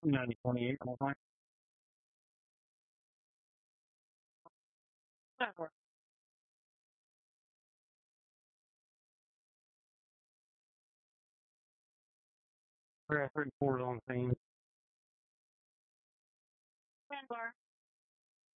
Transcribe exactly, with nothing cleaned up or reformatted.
ninety twenty-eight, all fine. We're at thirty-four on the scene.